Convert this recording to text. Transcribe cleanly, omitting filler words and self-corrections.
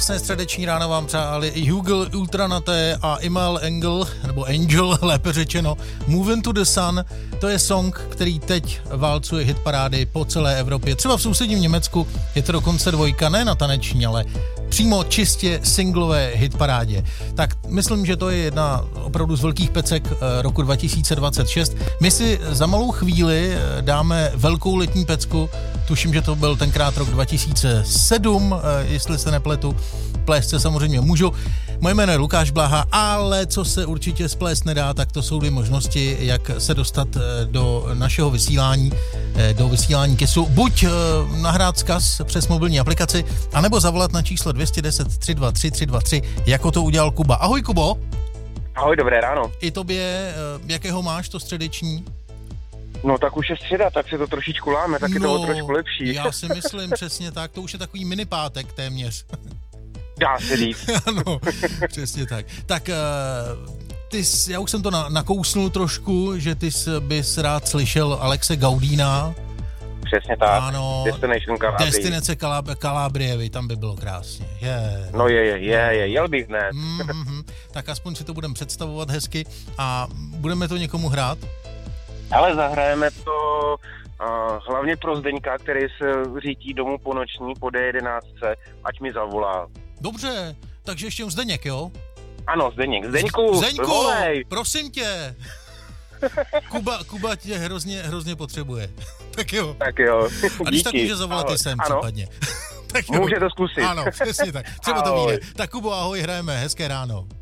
Krásné středeční ráno vám přáli i Hugel Ultranaté a Imal Engel, nebo Angel, lépe řečeno. Move into the Sun, to je song, který teď válcuje hitparády po celé Evropě. Třeba v sousedním Německu je to dokonce dvojka, ne na taneční, ale přímo čistě singlové hitparádě. Tak myslím, že to je jedna opravdu z velkých pecek roku 2026. My si za malou chvíli dáme velkou letní pecku, tuším, že to byl tenkrát rok 2007, jestli se nepletu, plést se samozřejmě můžu. Moje jméno je Lukáš Blaha, ale co se určitě splést nedá, tak to jsou dvě možnosti, jak se dostat do našeho vysílání, do vysílání KISu. Buď nahrát vzkaz přes mobilní aplikaci, anebo zavolat na číslo 210 323 323, jako to udělal Kuba. Ahoj, Kubo. Ahoj, dobré ráno. I tobě, jakého máš to středeční? No tak už je středa, tak se to trošičku láme, tak je to trošku lepší. Já si myslím přesně tak, to už je takový minipátek téměř. Dá se říct. Ano, přesně tak. Tak já už jsem to nakousnul trošku, že ty bys rád slyšel Alexe Gaudína. Přesně tak. Ano. Destination Calabria. Destinace Calabria, tam by bylo krásně. No jel bych dnes. Tak aspoň si to budeme představovat hezky a budeme to někomu hrát? Ale zahrajeme to hlavně pro Zdeňka, který se řítí domů po noční po D11, ať mi zavolá. Dobře, takže ještě Zdeněk, jo? Ano, Zdeňku, volej. Prosím tě. Kuba tě hrozně potřebuje. Tak jo. A když tak může zavolat i sem případně. Tak může to zkusit. Ano, přesně tak. Třeba to vyjde. Tak Kubo, ahoj, hrajeme. Hezké ráno.